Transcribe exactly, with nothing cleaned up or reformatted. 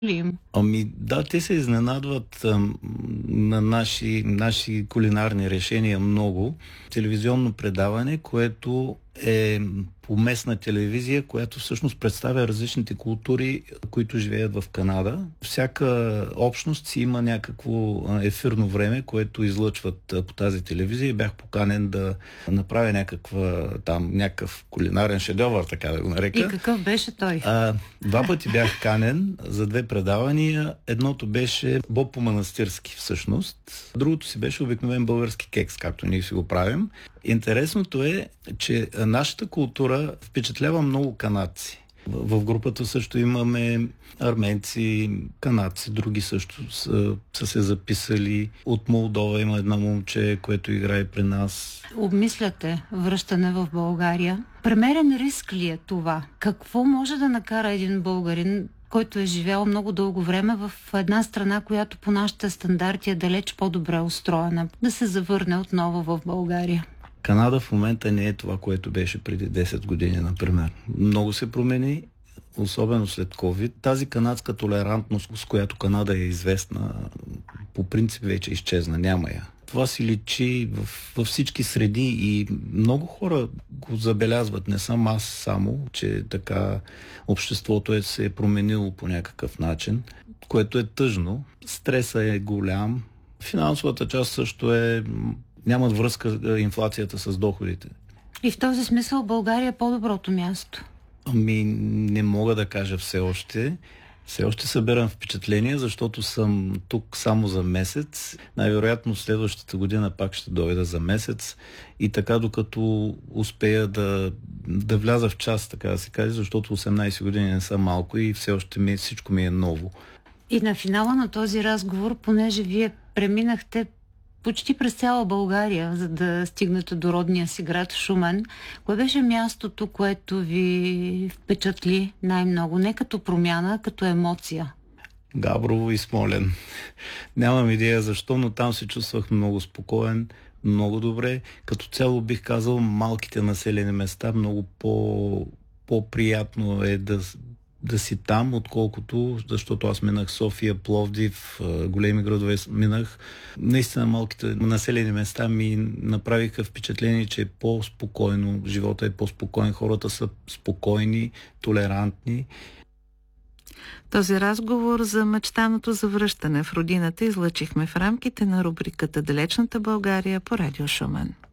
ли им? Ами да, те се изненадват а, на наши, наши кулинарни решения много. Телевизионно предаване, което е по местна телевизия, която всъщност представя различните култури, които живеят в Канада. Всяка общност си има някакво ефирно време, което излъчват по тази телевизия и бях поканен да направя някаква там, някакъв кулинарен шедьовър, така да го нарека. И какъв беше той? А, два пъти бях канен за две предавания. Едното беше боб по-манастирски всъщност. Другото си беше обикновен български кекс, както ние си го правим. Интересното е, че нашата култура впечатлява много канадци. В групата също имаме арменци, канадци, други също са, са се записали. От Молдова има една момче, което играе при нас. Обмисляте връщане в България. Премерен риск ли е това? Какво може да накара един българин, който е живял много дълго време в една страна, която по нашите стандарти е далеч по-добре устроена, да се завърне отново в България? Канада в момента не е това, което беше преди десет години, например. Много се промени, особено след COVID. Тази канадска толерантност, с която Канада е известна, по принцип вече изчезна, няма я. Това си личи в, във всички среди и много хора го забелязват, не съм аз само, че така обществото е, се е променило по някакъв начин, което е тъжно. Стресът е голям. Финансовата част също е... Нямат връзка инфлацията с доходите. И в този смисъл България е по-доброто място? Ами не мога да кажа все още. Все още събирам впечатления, защото съм тук само за месец. Най-вероятно следващата година пак ще дойда за месец. И така докато успея да, да вляза в час, така да се каже, защото осемнайсет години не са малко и все още ми, всичко ми е ново. И на финала на този разговор, понеже вие преминахте почти през цяла България, за да стигнете до родния си град Шумен, кое беше мястото, което ви впечатли най-много? Не като промяна, като емоция. Габрово и Смолян. Нямам идея защо, но там се чувствах много спокоен, много добре. Като цяло бих казал, малките населени места много по, по-приятно е да да си там, отколкото, защото аз минах София, Пловдив, големи градове минах. Наистина малките населени места ми направиха впечатление, че е по-спокойно, живота е по-спокоен, хората са спокойни, толерантни. Този разговор за мечтаното завръщане в родината излъчихме в рамките на рубриката "Далечната България" по Радио Шумен.